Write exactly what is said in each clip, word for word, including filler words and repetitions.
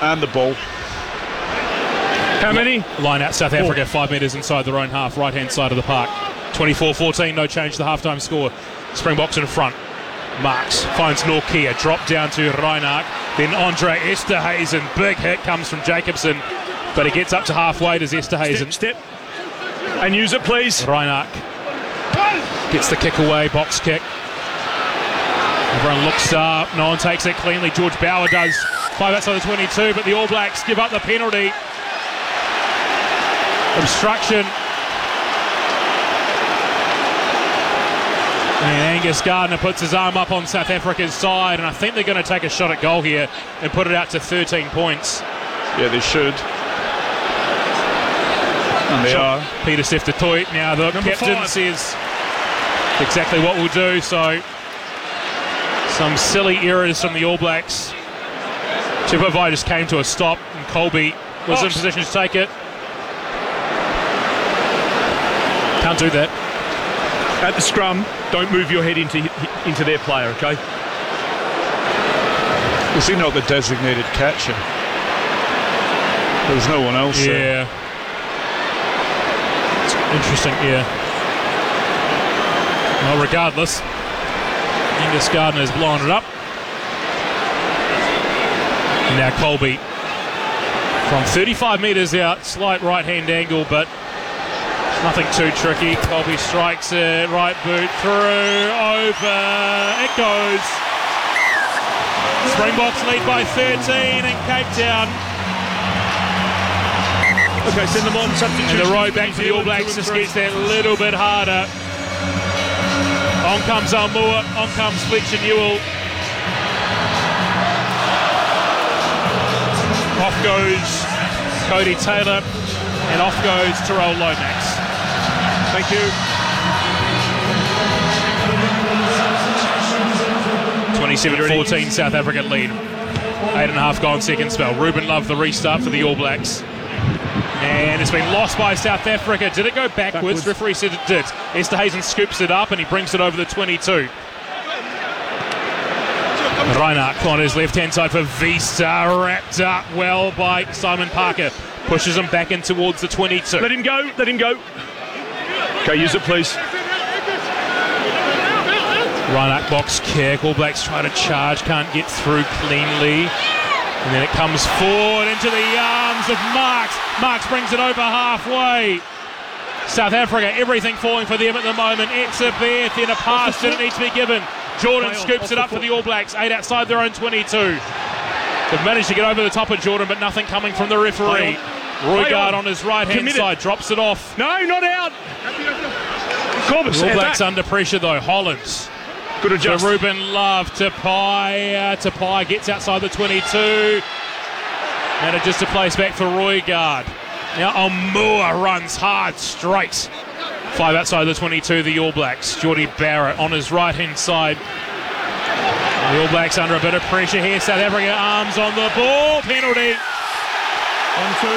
and the ball. How many? Line out South Africa, five metres inside their own half, right-hand side of the park. twenty-four fourteen, no change to the half-time score. Springboks in front. Marks finds Norkia, drop down to Reinach, then Andre Esterhuizen. Big hit comes from Jacobson, but he gets up to halfway. Does Esterhuizen? Step, step. And use it, please. Reinach gets the kick away, box kick. Everyone looks up, no one takes it cleanly. George Bauer does. Five outside the twenty-two, but the All Blacks give up the penalty. Obstruction. And Angus Gardner puts his arm up on South Africa's side, and I think they're going to take a shot at goal here and put it out to thirteen points. Yeah, they should. And they Shot. are. Peter Sefter-Toit now, the Number captain, five. says exactly what we'll do. So some silly errors from the All Blacks. Tupouniua just came to a stop, and Colby was Oh. in position to take it. Can't do that. At the scrum, don't move your head into into their player, okay? Is he not the designated catcher? There's no one else there. Yeah. It's interesting, yeah. Well, regardless, Angus Gardner has blown it up. And now Colby from thirty-five metres out, slight right-hand angle, but nothing too tricky. Colby strikes it, right boot through, over, it goes. Springboks lead by thirteen in Cape Town. Okay, send them on. Substitution. And the road back for the All Blacks just gets that little bit harder. On comes Almua, on comes Fletcher Newell. Off goes Cody Taylor, and off goes Terrell Lomax. Thank you. twenty-seven fourteen South Africa lead. Eight and a half gone second spell. Ruben Love the restart for the All Blacks. And it's been lost by South Africa. Did it go backwards? Backwards. Referee said it did. Esterhuizen scoops it up and he brings it over the twenty-two. Reinach on his left-hand side for Vista. Wrapped up well by Simon Parker. Pushes him back in towards the twenty-two. Let him go. Let him go. Okay, use it, please. Reinach box kick. All Blacks try to charge. Can't get through cleanly. And then it comes forward into the arms of Marks. Marks brings it over halfway. South Africa, everything falling for them at the moment. Etzebeth, then a pass didn't need to be given. Jordan scoops it up for the All Blacks. Eight outside their own twenty-two. They've managed to get over the top of Jordan, but nothing coming from the referee. Roygaard on his right-hand Committed. side drops it off. No, not out. Corbus, All at Blacks that. under pressure though. Hollands. Good To adjust. Ruben Love, to Pai, uh, to Pai gets outside the twenty-two, and it just a place back for Roygaard. Now Almua runs hard straight. Five outside the twenty-two, the All Blacks. Geordie Barrett on his right-hand side. The All Blacks under a bit of pressure here. South Africa arms on the ball. Penalty. One, two.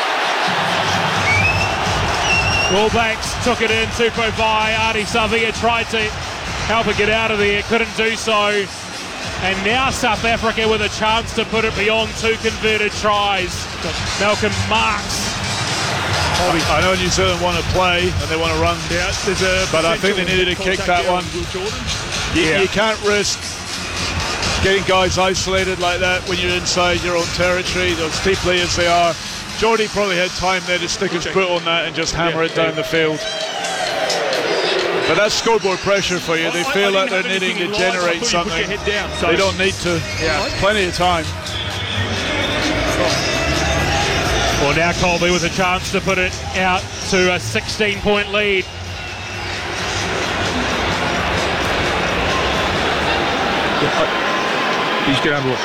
All Blacks took it in. Tupouniua, Ardie Savea tried to help it get out of there, couldn't do so. And now South Africa with a chance to put it beyond two converted tries. Malcolm Marks. I know New Zealand want to play and they want to run, Yeah, there's a but I think they needed to kick that one. You, Yeah. you can't risk getting guys isolated like that when you're inside your own territory. Those deep players they are. Geordie probably had time there to stick his Okay. foot on that and just hammer Yeah, it down yeah. the field. But that's scoreboard pressure for you. They I- feel I like they're didn't have needing to anything in line. I generate thought you put something. your head down, so- They don't need to. Yeah. Plenty of time. Well, now Colby with a chance to put it out to a sixteen-point lead. He's going to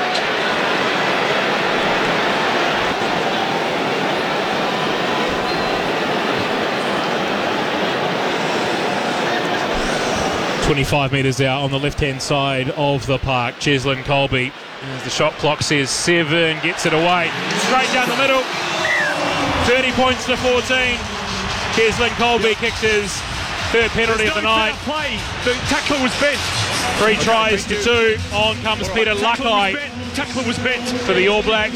twenty-five metres out on the left-hand side of the park. Cheslin Colby, as the shot clock says seven, gets it away. Straight down the middle. thirty points to fourteen. Cheslin Colby kicks his third penalty of the night. Play. The tackler was bent. Three tries to two. On comes Peter Tackler was Lakai bent. Tackler was bent. for the All Blacks.